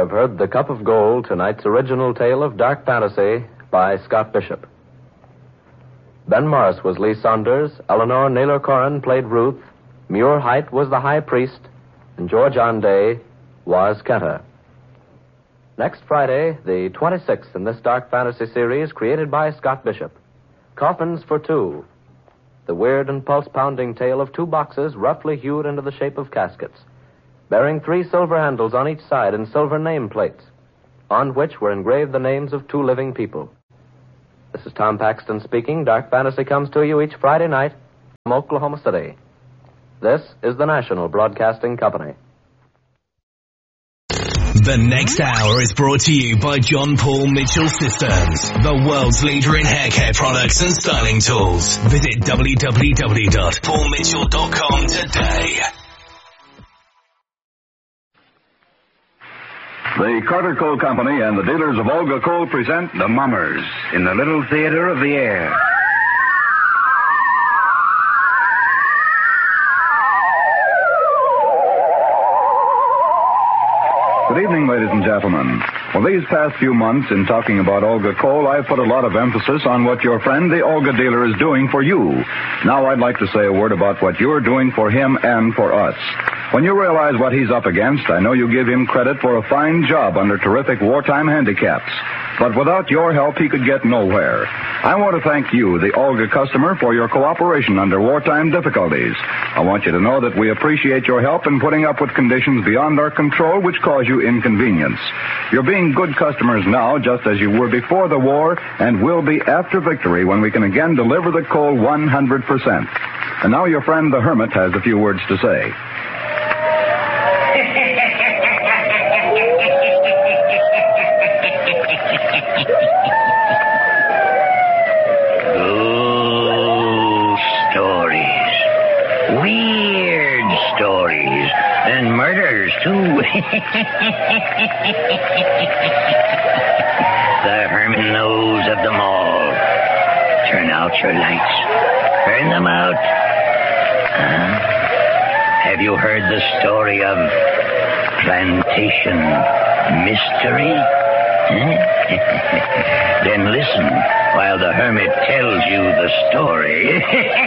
have heard The Cup of Gold, tonight's original tale of dark fantasy by Scott Bishop. Ben Morris was Lee Saunders, Eleanor Naylor Corrin played Ruth, Muir Height was the High Priest, and George Anday was Kenta. Next Friday, the 26th in this dark fantasy series created by Scott Bishop, Coffins for Two, the weird and pulse-pounding tale of two boxes roughly hewed into the shape of caskets, bearing 3 silver handles on each side and silver nameplates, on which were engraved the names of 2 living people. This is Tom Paxton speaking. Dark Fantasy comes to you each Friday night from Oklahoma City. This is the National Broadcasting Company. The next hour is brought to you by John Paul Mitchell Systems, the world's leader in hair care products and styling tools. Visit www.paulmitchell.com today. The Carter Coal Company and the dealers of Olga Coal present The Mummers in the Little Theater of the Air. Good evening, ladies and gentlemen. Well, these past few months in talking about Olga Coal, I've put a lot of emphasis on what your friend, the Olga dealer, is doing for you. Now I'd like to say a word about what you're doing for him and for us. When you realize what he's up against, I know you give him credit for a fine job under terrific wartime handicaps. But without your help, he could get nowhere. I want to thank you, the Olga customer, for your cooperation under wartime difficulties. I want you to know that we appreciate your help in putting up with conditions beyond our control which cause you inconvenience. You're being good customers now, just as you were before the war, and will be after victory when we can again deliver the coal 100%. And now your friend the Hermit has a few words to say. Weird stories. And murders, too. The Hermit knows of them all. Turn out your lights. Turn them out. Have you heard the story of Plantation Mystery? Then listen while the Hermit tells you the story.